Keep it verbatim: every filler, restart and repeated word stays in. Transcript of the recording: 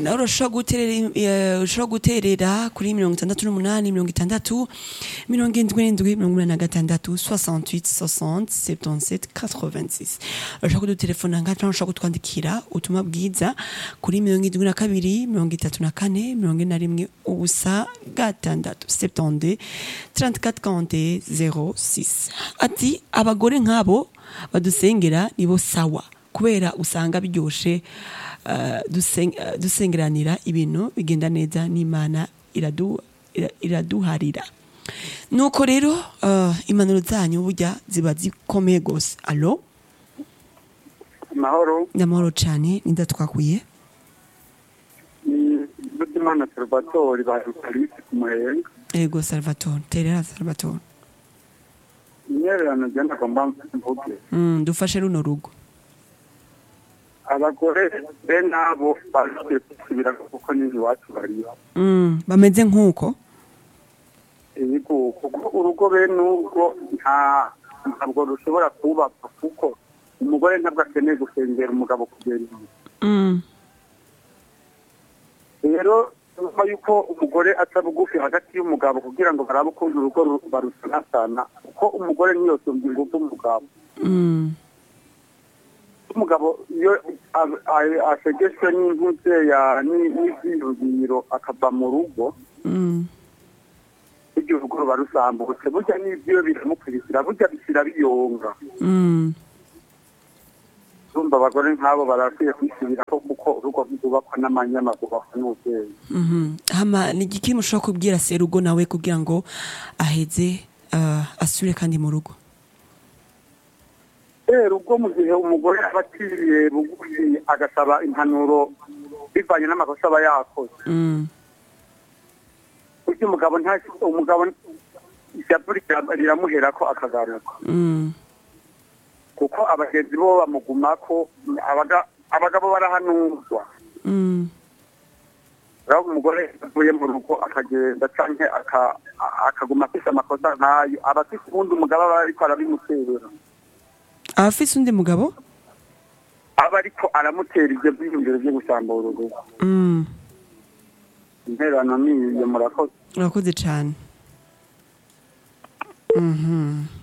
nawe urashobora guterera eh, ushobora guterera kuri mirongo itandatu n'umunani mirongo itandatu mirongo indwi n'indwi mirongo inani na gatandatu soixante-huit soixante soixante-dix-sept quatre-vingt-six urashobora kudutelefona ngaha cyangwa urashobora kutwandikira ubutumwa bwiza kuri mirongo indwi na kabiri mirongo itatu na kane mirongo ine na rimwe ubusa gatandatu soixante-deux trente-quatre quarante zero six ati abagore nk'abo badusengera nibo sawa kubera usanga biryoshe uh, duseng, uh, dusengeranira ibintu bigenda neza n'Imana iradu ira- iraduharira nuko rero uh, impanuro zanyu burya ziba zikomeye gose. Allo Mahoro, ndamahoro cane ninda twakuye ni Dutimana Salvatore barutarisi ku Muhenga. ego Salvatore terera Salvatore Imyererano genda agomba mvuge. mm, dufashe runo rugo Abagore be nabo bafite kusubira kuko n'izi wacu bariyo. mm, bameze nk'uko Yego kuko urugo be nubwo nta ntabwo rushobora kubaka kuko umugore ntabwo akeneye gusengera umugabo kugera imbere. mm, Rero nyuma yuko umugore aca bugufi hagati y'umugabo kugira ngo barabe ukuntu urugo ru- barusanasana kuko umugore niyo sumva ingufu umugabo. mm, umugabo iyo a- a- ashegeshwe n'intuze ya ni- n'ivyiyumviro akava mu rugo mm, iryo rugo ruba rusambutse burya n'ivyo biramukurikira burya bishyira biyonga mm. urumva abagore nk'abo barakwiye kwisubirako kuko urugo rwubakwa n'amanyama rwubakwa n'ubwenge. Mhm. Hama ni igiki mushobora kubwira serugo nawe kugira ngo aheze uh, asubire kandi mu rugo rero ubwo mu gihe umugore aba aciye bugufi agasaba impanuro bivanye n'amakosa aba yakoze mm. burya umugabo nta umugabo ishavu rira- riramuherako akagaruka Mm. kuko abagenzi bo bamugumako abaga- abagabo barahanurwa Mm. rero umugore avuye mu rugo akagenda canke aka- akaguma afise amakosa nk'ayo aba afise ubundi umugabo aba ariko arabimuterera abafise undi mugabo aba ariko aramutera ivyo vyiyumviro vyo gusambura urugo. mm. Intererano niyo murakoze. urakoze cane mhm